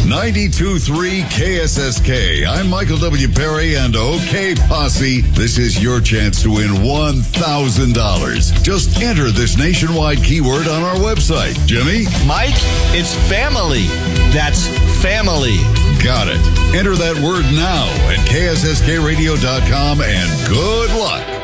92.3 KSSK. I'm Michael W. Perry and OK Posse. This is your chance to win $1,000. Just enter this nationwide keyword on our website. Jimmy? Mike, it's family. That's family. Got it. Enter that word now at KSSKradio.com and good luck.